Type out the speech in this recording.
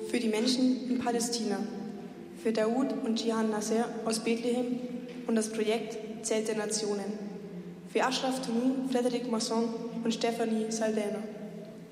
Für die Menschen in Palästina, für Daoud und Jihan Nasser aus Bethlehem und das Projekt Zelt der Nationen, für Ashraf Tunu, Frederic Masson und Stephanie Saldana.